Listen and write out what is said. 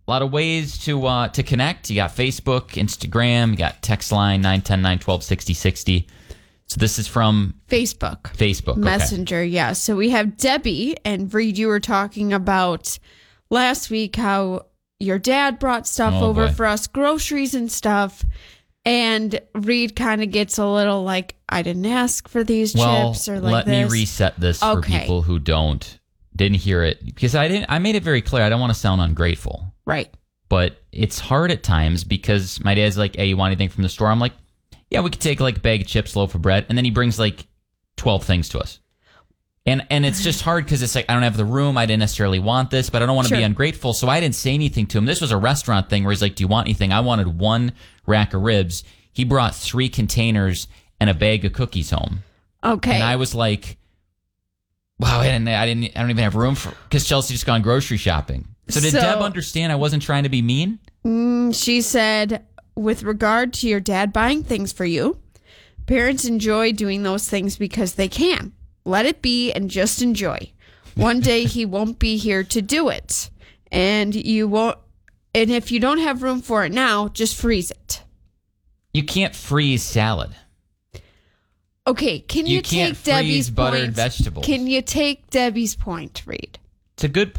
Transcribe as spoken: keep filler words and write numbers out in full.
A lot of ways to uh, to connect. You got Facebook, Instagram, you got text line nine one zero, nine one two, six zero six zero. So this is from Facebook. Facebook. Messenger, okay. yeah. So we have Debbie, and Reed, you were talking about last week how your dad brought stuff Oh, over boy. for us, groceries and stuff. And Reed kind of gets a little like, I didn't ask for these Well, chips or like let this. me reset this for Okay. people who don't didn't hear it because I didn't. I made it very clear. I don't want to sound ungrateful, Right. but it's hard at times because my dad's like, "Hey, you want anything from the store?" I'm like, "Yeah, we could take like a bag of chips, loaf of bread," and then he brings like twelve things to us, and and it's just hard because it's like I don't have the room. I didn't necessarily want this, but I don't want to Sure. be ungrateful, so I didn't say anything to him. This was a restaurant thing where he's like, "Do you want anything?" I wanted one rack of ribs. He brought three containers and a bag of cookies home. Okay. And I was like, wow, I didn't, I didn't, I don't even have room for, because Chelsea just gone grocery shopping. So did So- Deb understand I wasn't trying to be mean? Mm, she said, with regard to your dad buying things for you, parents enjoy doing those things because they can. Let it be and just enjoy. One day he won't be here to do it. And you won't, and if you don't have room for it now, just freeze it. You can't freeze salad. Okay, can you, You can't take Debbie's freeze buttered point? vegetables. Can you take Debbie's point, Reed? It's a good